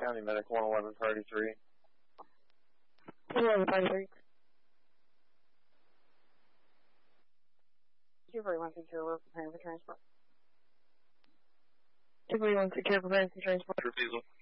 County Medic 11133. 11133. Everyone secure, we're preparing for transport. Everyone secure, preparing for transport. Diesel.